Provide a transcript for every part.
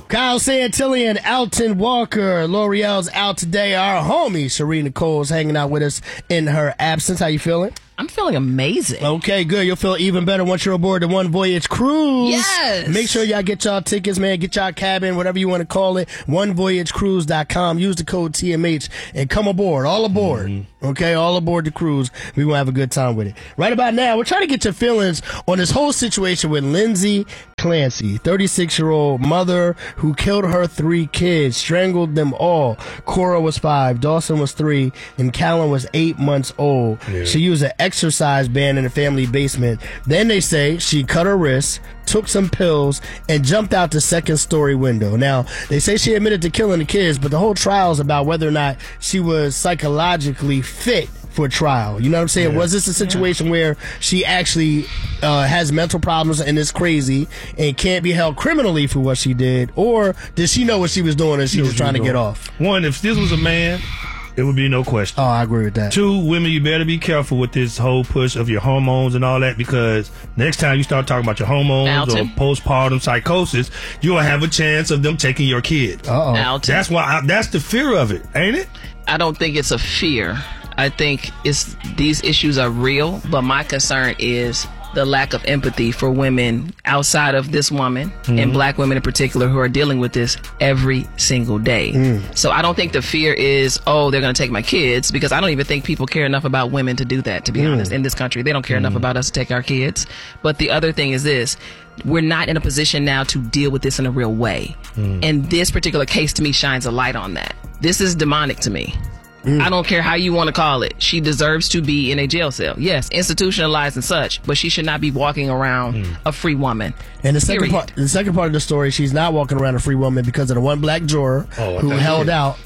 Kyle Santilli and Alton Walker. L'Oreal's out today. Our homie, Serena Cole's hanging out with us in her absence. How you feeling? I'm feeling amazing. Okay, good. You'll feel even better once you're aboard the One Voyage Cruise. Yes. Make sure y'all get y'all tickets, man. Get y'all cabin, whatever you want to call it. OneVoyageCruise.com. Use the code TMH and come aboard. All aboard. Okay, all aboard the cruise. We will have a good time with it. Right about now, we're trying to get your feelings on this whole situation with Lindsay Clancy, 36-year-old mother who killed her 3 kids, strangled them all. Cora was 5, Dawson was 3, and Callan was 8 months old. Yeah. She used an exercise band in the family basement. Then they say she cut her wrist, took some pills, and jumped out the second-story window. Now, they say she admitted to killing the kids, but the whole trial is about whether or not she was psychologically fit for trial. You know what I'm saying? Yeah. Was this a situation where she actually has mental problems and is crazy and can't be held criminally for what she did? Or did she know what she was doing and she was trying to get off? One, if this was a man, it would be no question. Oh, I agree with that. 2, women, you better be careful with this whole push of your hormones and all that, because next time you start talking about your hormones or postpartum psychosis, you'll have a chance of them taking your kid. That's why that's the fear of it, ain't it? I don't think it's a fear. I think these issues are real, but my concern is the lack of empathy for women outside of this woman, and black women in particular, who are dealing with this every single day. So I don't think the fear is, oh, they're going to take my kids, because I don't even think people care enough about women to do that, to be honest, in this country. They don't care enough about us to take our kids. But the other thing is this: we're not in a position now to deal with this in a real way. And this particular case, to me, shines a light on that. This is demonic to me. I don't care how you want to call it. She deserves to be in a jail cell. Yes, institutionalized and such, but she should not be walking around a free woman. And the second part of the story, she's not walking around a free woman because of the one black juror who held out.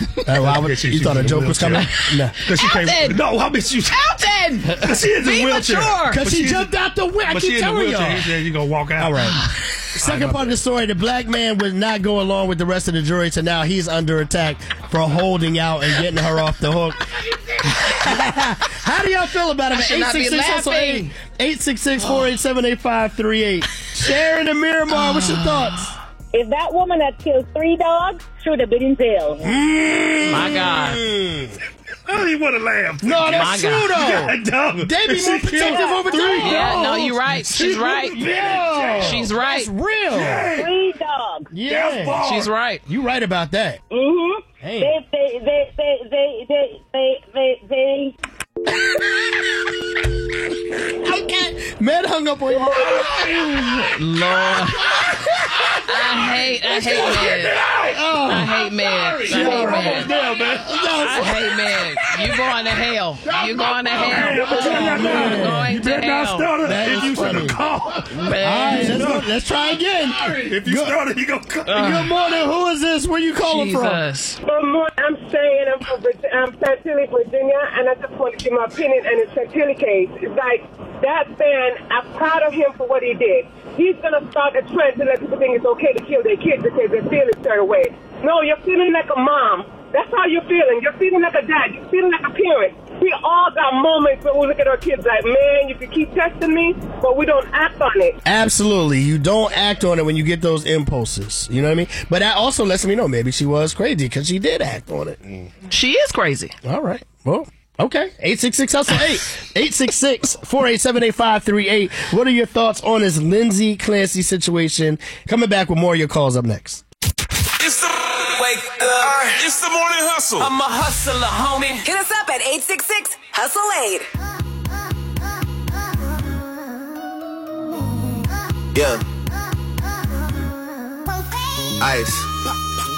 You thought a joke was coming? No, because she came. No, how about you? Alton, because she is in a wheelchair. Because she jumped out the window. I keep telling y'all. He said you're gonna walk out. All right. Second part of the story, the black man would not go along with the rest of the jury, so now he's under attack for holding out and getting her off the hook. How do y'all feel about it? 866-487-8538. Sharon and Miramar, what's your thoughts? If that woman had killed 3 dogs, she would have been in jail. My God. I don't even want to laugh. No, that's true, though. They be more protective over 3 dogs. Yeah, no, you're right. She's right. She's right. That's real. 3 dogs. Yeah. She's right. You right about that. They Okay. Man hung up on you. Lord. I hate men. I hate men. You going to hell. You going to hell. You better not start it if you want to call. All right, let's try again. If you start it, you going to call. Good morning. Who is this? Where you calling from? Good morning. I'm Shane. I'm from Chantilly, Virginia, and I just want to give my opinion on the Chantilly case. It's like, that man, I'm proud of him for what he did. He's going to start a trend to let people think it's okay to kill their kids because they're feeling a certain way. No, you're feeling like a mom. That's how you're feeling. You're feeling like a dad. You're feeling like a parent. We all got moments where we look at our kids like, man, you can keep testing me, but we don't act on it. Absolutely. You don't act on it when you get those impulses. You know what I mean? But that also lets me know maybe she was crazy because she did act on it. She is crazy. All right. Well, okay. 866-HUSTLE-8. 866-487-8538. What are your thoughts on this Lindsay Clancy situation? Coming back with more of your calls up next. It's the wake up. It's the morning hustle. I'm a hustler, homie. Hit us up at 866-HUSTLE-8. Yeah. Ice.